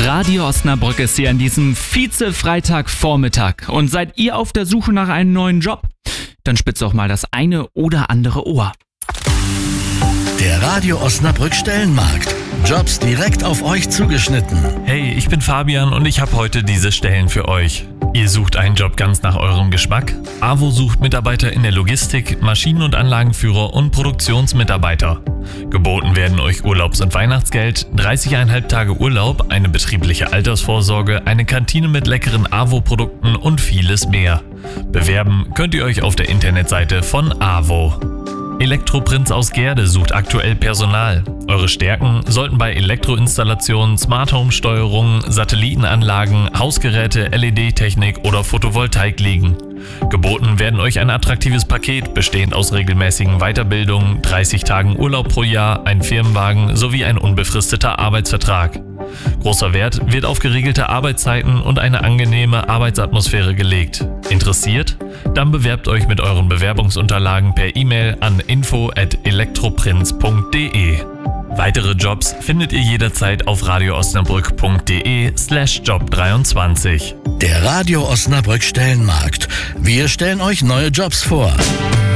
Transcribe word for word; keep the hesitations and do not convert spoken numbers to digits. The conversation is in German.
Radio Osnabrück ist hier an diesem Vize-Freitag-Vormittag. Und seid ihr auf der Suche nach einem neuen Job? Dann spitzt doch mal das eine oder andere Ohr. Der Radio Osnabrück Stellenmarkt. Jobs direkt auf euch zugeschnitten. Hey, ich bin Fabian und ich habe heute diese Stellen für euch. Ihr sucht einen Job ganz nach eurem Geschmack? AWO sucht Mitarbeiter in der Logistik, Maschinen- und Anlagenführer und Produktionsmitarbeiter. Geboten werden euch Urlaubs- und Weihnachtsgeld, dreißig Komma fünf Tage Urlaub, eine betriebliche Altersvorsorge, eine Kantine mit leckeren AWO-Produkten und vieles mehr. Bewerben könnt ihr euch auf der Internetseite von AWO. Elektroprinz aus Gerde sucht aktuell Personal. Eure Stärken sollten bei Elektroinstallationen, Smart Home Steuerung, Satellitenanlagen, Hausgeräte, L E D-Technik oder Photovoltaik liegen. Geboten werden euch ein attraktives Paket, bestehend aus regelmäßigen Weiterbildungen, dreißig Tagen Urlaub pro Jahr, ein Firmenwagen sowie ein unbefristeter Arbeitsvertrag. Großer Wert wird auf geregelte Arbeitszeiten und eine angenehme Arbeitsatmosphäre gelegt. Interessiert? Dann bewerbt euch mit euren Bewerbungsunterlagen per E-Mail an info at elektroprinz punkt de. Weitere Jobs findet ihr jederzeit auf radioosnabrück.de slash job dreiundzwanzig. Der Radio Osnabrück Stellenmarkt. Wir stellen euch neue Jobs vor.